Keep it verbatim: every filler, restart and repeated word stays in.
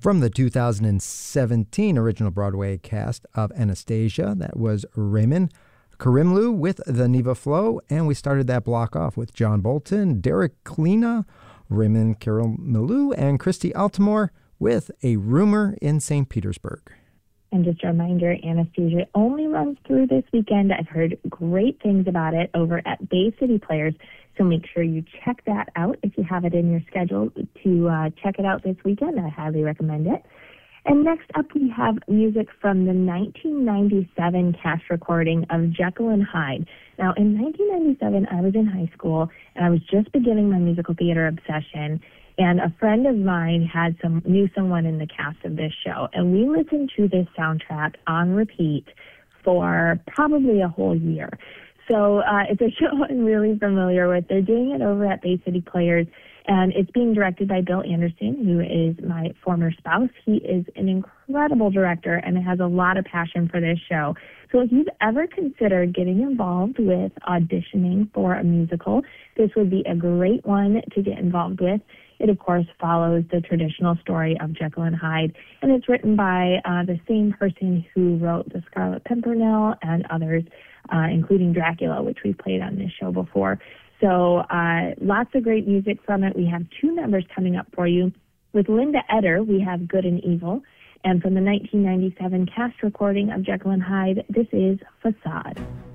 From the two thousand seventeen original Broadway cast of Anastasia, that was Raymond Karimloo with the Neva Flow, and we started that block off with John Bolton, Derek Klena, Raymond Karimloo, and Christy Altimore with A Rumor in Saint Petersburg. And just a reminder, Anastasia only runs through this weekend. I've heard great things about it over at Bay City Players, so make sure you check that out if you have it in your schedule to uh, check it out this weekend. I highly recommend it. And next up, we have music from the nineteen ninety-seven cast recording of Jekyll and Hyde. Now, in nineteen ninety-seven, I was in high school, and I was just beginning my musical theater obsession, and a friend of mine had some knew someone in the cast of this show, and we listened to this soundtrack on repeat for probably a whole year. So uh, it's a show I'm really familiar with. They're doing it over at Bay City Players, and it's being directed by Bill Anderson, who is my former spouse. He is an incredible director and has a lot of passion for this show. So if you've ever considered getting involved with auditioning for a musical, this would be a great one to get involved with. It, of course, follows the traditional story of Jekyll and Hyde, and it's written by uh, the same person who wrote The Scarlet Pimpernel and others, uh, including Dracula, which we've played on this show before. So uh, lots of great music from it. We have two numbers coming up for you. With Linda Eder, we have Good and Evil, and from the nineteen ninety-seven cast recording of Jekyll and Hyde, this is Facade.